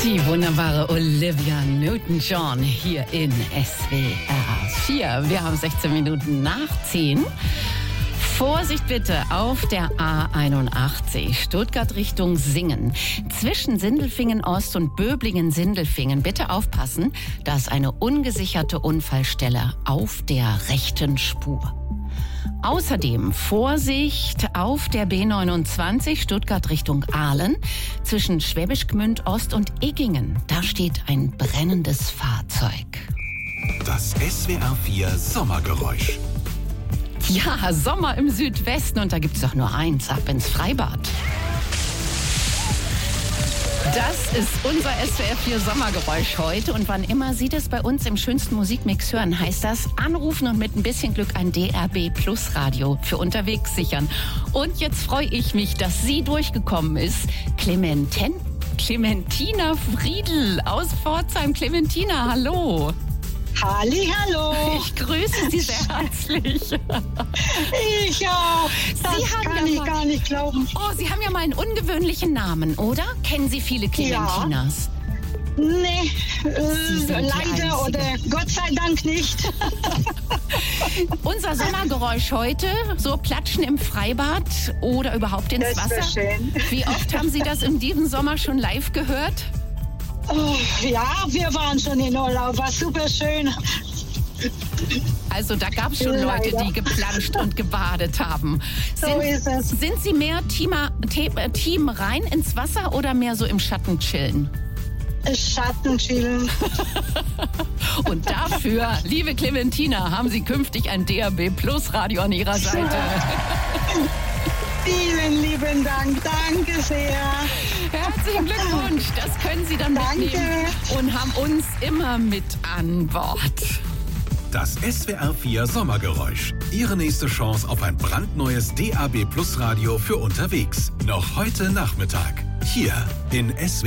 Die wunderbare Olivia Newton-John hier in SWR 4. Wir haben 16 Minuten nach 10. Vorsicht bitte auf der A81, Stuttgart Richtung Singen. Zwischen Sindelfingen Ost und Böblingen-Sindelfingen. Bitte aufpassen, da ist eine ungesicherte Unfallstelle auf der rechten Spur. Außerdem Vorsicht auf der B29 Stuttgart Richtung Aalen zwischen Schwäbisch Gmünd Ost und Eggingen. Da steht ein brennendes Fahrzeug. Das SWR 4 Sommergeräusch. Ja, Sommer im Südwesten und da gibt's doch nur eins, ab ins Freibad. Das ist unser SWR 4 Sommergeräusch heute und wann immer Sie das bei uns im schönsten Musikmix hören, heißt das anrufen und mit ein bisschen Glück ein DRB Plus Radio für unterwegs sichern. Und jetzt freue ich mich, dass sie durchgekommen ist. Clementina Friedl aus Pforzheim. Clementina, hallo. Hallo. Ich grüße Sie sehr herzlich. Ich auch. Das kann ich gar nicht glauben. Oh, Sie haben ja mal einen ungewöhnlichen Namen, oder? Kennen Sie viele Clementinas? Ja. Nee, leider oder Gott sei Dank nicht. Unser Sommergeräusch heute, so Platschen im Freibad oder überhaupt ins Wasser. Das wäre schön. Wie oft haben Sie das in diesem Sommer schon live gehört? Oh, ja, wir waren schon in Urlaub, war super schön. Also da gab es schon Leute, die geplanscht und gebadet haben. So ist es. Sind Sie mehr Team rein ins Wasser oder mehr so im Schatten chillen? Schatten chillen. Und dafür, liebe Clementina, haben Sie künftig ein DRB Plus Radio an Ihrer Seite. Vielen lieben Dank, danke sehr. Herzlichen Glückwunsch, das können Sie dann mitnehmen und haben uns immer mit an Bord. Das SWR 4 Sommergeräusch. Ihre nächste Chance auf ein brandneues DAB Plus Radio für unterwegs. Noch heute Nachmittag. Hier in SWR.